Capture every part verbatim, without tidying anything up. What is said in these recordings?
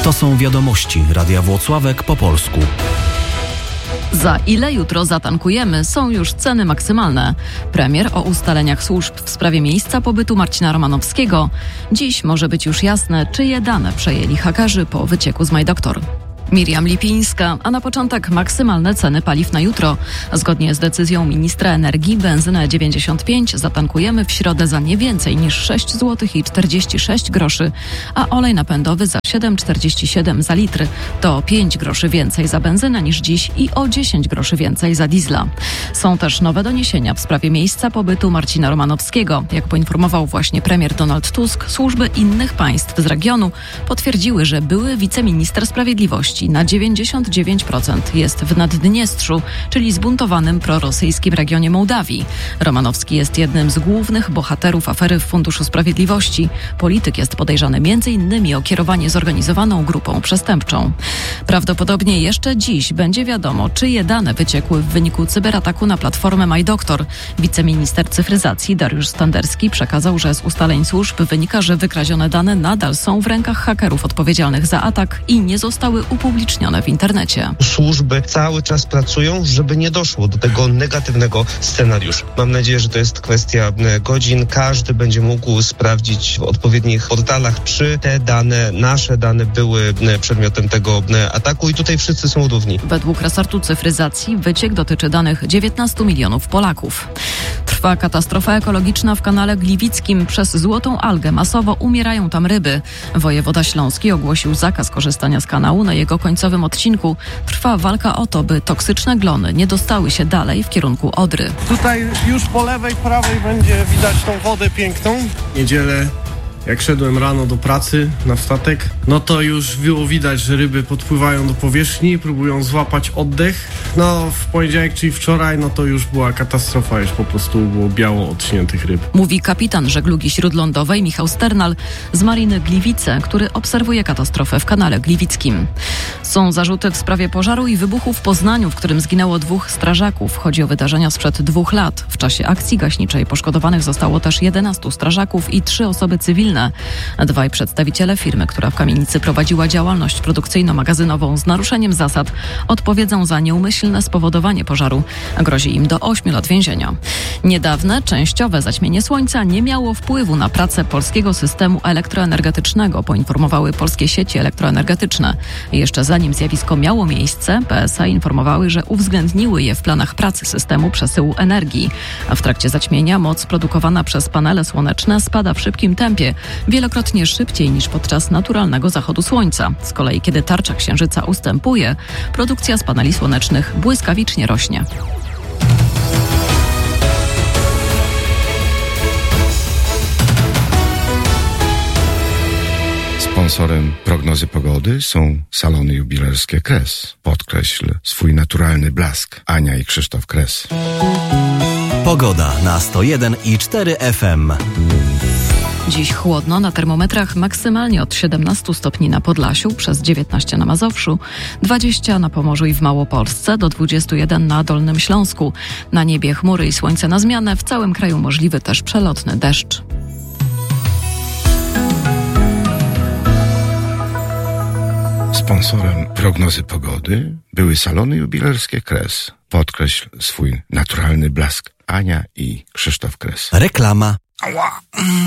To są wiadomości Radia Włocławek po polsku. Za ile jutro zatankujemy, są już ceny maksymalne. Premier o ustaleniach służb w sprawie miejsca pobytu Marcina Romanowskiego. Dziś może być już jasne, czyje dane przejęli hakerzy po wycieku z MyDoktor. Miriam Lipińska, a na początek maksymalne ceny paliw na jutro. Zgodnie z decyzją ministra energii benzynę dziewięćdziesiąt pięć zatankujemy w środę za nie więcej niż sześć złotych i czterdzieści sześć groszy, a olej napędowy za siedem czterdzieści siedem za litr. To pięć groszy więcej za benzynę niż dziś i o dziesięć groszy więcej za diesla. Są też nowe doniesienia w sprawie miejsca pobytu Marcina Romanowskiego. Jak poinformował właśnie premier Donald Tusk, służby innych państw z regionu potwierdziły, że były wiceminister sprawiedliwości na dziewięćdziesiąt dziewięć procent jest w Naddniestrzu, czyli zbuntowanym prorosyjskim regionie Mołdawii. Romanowski jest jednym z głównych bohaterów afery w Funduszu Sprawiedliwości. Polityk jest podejrzany między innymi o kierowanie zorganizowaną grupą przestępczą. Prawdopodobnie jeszcze dziś będzie wiadomo, czyje dane wyciekły w wyniku cyberataku na platformę MyDoktor. Wiceminister cyfryzacji Dariusz Standerski przekazał, że z ustaleń służb wynika, że wykradzione dane nadal są w rękach hakerów odpowiedzialnych za atak i nie zostały upublicznione. upublicznione w internecie. Służby cały czas pracują, żeby nie doszło do tego negatywnego scenariusza. Mam nadzieję, że to jest kwestia godzin. Każdy będzie mógł sprawdzić w odpowiednich portalach, czy te dane, nasze dane były przedmiotem tego ataku i tutaj wszyscy są równi. Według resortu cyfryzacji wyciek dotyczy danych dziewiętnastu milionów Polaków. Trwa katastrofa ekologiczna w kanale Gliwickim. Przez złotą algę masowo umierają tam ryby. Wojewoda śląski ogłosił zakaz korzystania z kanału na jego końcowym odcinku. Trwa walka o to, by toksyczne glony nie dostały się dalej w kierunku Odry. Tutaj już po lewej, prawej będzie widać tą wodę piękną. Niedzielę, jak szedłem rano do pracy na statek, no to już było widać, że ryby podpływają do powierzchni, próbują złapać oddech. No w poniedziałek, czyli wczoraj, no to już była katastrofa, już po prostu było biało od śniętych ryb. Mówi kapitan żeglugi śródlądowej Michał Sternal z Mariny Gliwice, który obserwuje katastrofę w kanale Gliwickim. Są zarzuty w sprawie pożaru i wybuchu w Poznaniu, w którym zginęło dwóch strażaków. Chodzi o wydarzenia sprzed dwóch lat. W czasie akcji gaśniczej poszkodowanych zostało też jedenastu strażaków i trzy osoby cywilne. Dwaj przedstawiciele firmy, która w kamienicy prowadziła działalność produkcyjno-magazynową z naruszeniem zasad, odpowiedzą za nieumyślne spowodowanie pożaru. Grozi im do ośmiu lat więzienia. Niedawne, częściowe zaćmienie słońca nie miało wpływu na pracę polskiego systemu elektroenergetycznego, poinformowały polskie sieci elektroenergetyczne. Jeszcze zanim zjawisko miało miejsce, P S A informowały, że uwzględniły je w planach pracy systemu przesyłu energii. A w trakcie zaćmienia moc produkowana przez panele słoneczne spada w szybkim tempie, wielokrotnie szybciej niż podczas naturalnego zachodu słońca. Z kolei, kiedy tarcza księżyca ustępuje, produkcja z paneli słonecznych błyskawicznie rośnie. Sponsorem prognozy pogody są salony jubilerskie Kres. Podkreśl swój naturalny blask. Ania i Krzysztof Kres. Pogoda na sto jeden i cztery F M. Dziś chłodno, na termometrach maksymalnie od siedemnastu stopni na Podlasiu, przez dziewiętnaście na Mazowszu, dwadzieścia na Pomorzu i w Małopolsce, do dwudziestu jeden na Dolnym Śląsku. Na niebie chmury i słońce na zmianę, w całym kraju możliwy też przelotny deszcz. Sponsorem prognozy pogody były salony jubilerskie Kres. Podkreśl swój naturalny blask. Ania i Krzysztof Kres. Reklama. Ała.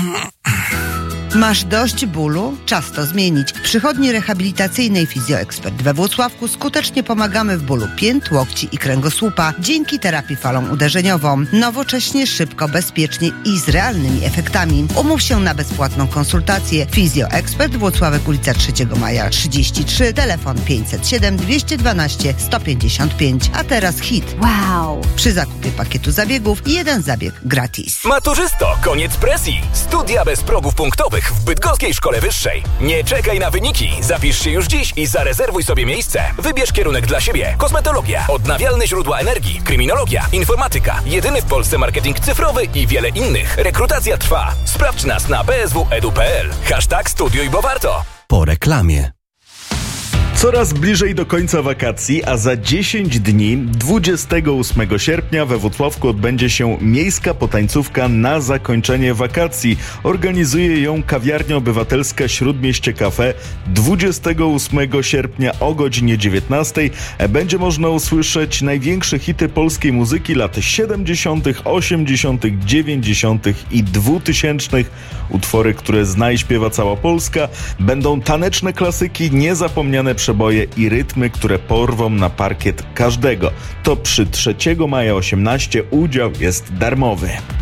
Masz dość bólu? Czas to zmienić. W przychodni rehabilitacyjnej Fizjoekspert we Włocławku skutecznie pomagamy w bólu pięt, łokci i kręgosłupa dzięki terapii falą uderzeniową. Nowocześnie, szybko, bezpiecznie i z realnymi efektami. Umów się na bezpłatną konsultację. Fizjoekspert, Włocławek, ulica trzeciego maja trzydzieści trzy, telefon pięćset siedem dwieście dwanaście sto pięćdziesiąt pięć. A teraz hit. Wow! Przy zakupie pakietu zabiegów jeden zabieg gratis. Maturzysto, koniec presji. Studia bez progów punktowych w Bydgoskiej Szkole Wyższej. Nie czekaj na wyniki. Zapisz się już dziś i zarezerwuj sobie miejsce. Wybierz kierunek dla siebie. Kosmetologia, odnawialne źródła energii, kryminologia, informatyka, jedyny w Polsce marketing cyfrowy i wiele innych. Rekrutacja trwa. Sprawdź nas na b s w kropka e d u kropka p l. Hashtag studiuj, bo warto. Po reklamie. Coraz bliżej do końca wakacji, a za dziesięć dni, dwudziestego ósmego sierpnia we Włocławku odbędzie się miejska potańcówka na zakończenie wakacji. Organizuje ją Kawiarnia Obywatelska Śródmieście Cafe. dwudziestego ósmego sierpnia o godzinie dziewiętnastej będzie można usłyszeć największe hity polskiej muzyki lat siedemdziesiątych, osiemdziesiątych, dziewięćdziesiątych i dwutysięcznych. Utwory, które zna i śpiewa cała Polska. Będą taneczne klasyki, niezapomniane przeboje i rytmy, które porwą na parkiet każdego. To przy trzeciego maja osiemnaście udział jest darmowy.